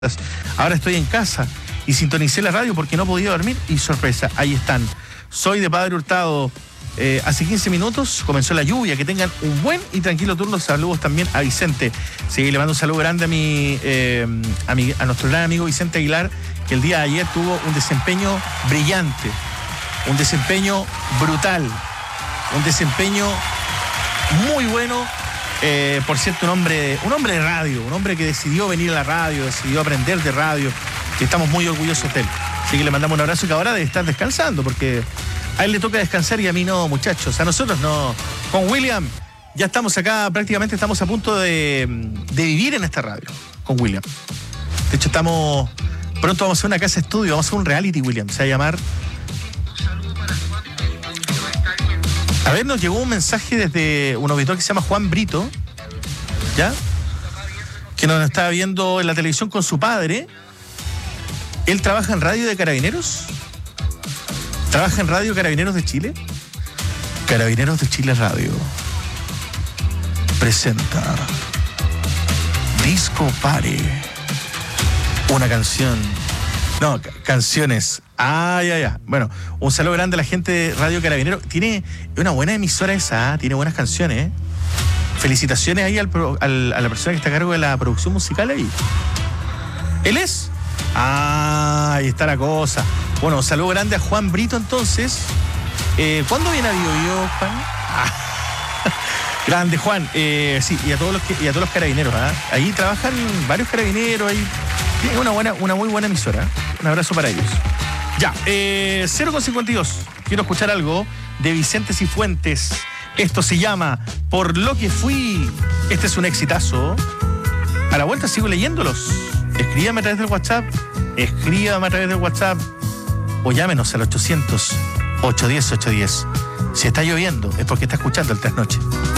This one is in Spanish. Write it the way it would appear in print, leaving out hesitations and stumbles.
Ahora estoy en casa y sintonicé la radio porque no podía dormir y sorpresa, ahí están. Soy de Padre Hurtado. Hace 15 minutos comenzó la lluvia. Que tengan un buen y tranquilo turno. Saludos también a Vicente. Sí, le mando un saludo grande a nuestro gran amigo Vicente Aguilar, que el día de ayer tuvo un desempeño brillante, un desempeño brutal, un desempeño muy bueno. Por cierto, un hombre de radio, un hombre que decidió venir a la radio, decidió aprender de radio, y estamos muy orgullosos de él. Así que le mandamos un abrazo, que ahora debe estar descansando, porque a él le toca descansar y a mí no, muchachos. A nosotros no. Con William ya estamos acá, prácticamente estamos a punto de vivir en esta radio, con William. De hecho, pronto vamos a hacer una casa estudio, vamos a hacer un reality, William. Se va a llamar... A ver, nos llegó un mensaje desde un auditor que se llama Juan Brito, ¿ya? Que nos estaba viendo en la televisión con su padre. Él trabaja en Radio de Carabineros. Trabaja en Radio Carabineros de Chile. Carabineros de Chile Radio presenta Disco Pare. Una canción. No, canciones. Ya. Bueno, un saludo grande a la gente de Radio Carabineros. Tiene una buena emisora esa, tiene buenas canciones. Felicitaciones ahí a la persona que está a cargo de la producción musical ahí. ¿Él es? Ahí está la cosa. Bueno, un saludo grande a Juan Brito entonces. ¿Cuándo viene a Bio, Juan? Grande Juan. Sí, y a todos los carabineros. Ahí trabajan varios carabineros. Ahí tiene una muy buena emisora. Un abrazo para ellos. Ya, 0:52. Quiero escuchar algo de Vicente Cifuentes. Esto se llama Por lo que fui. Este es un exitazo. A la vuelta sigo leyéndolos. Escríbame a través del WhatsApp. O llámenos al 800-810-810. Si está lloviendo es porque está escuchando el Trasnoche.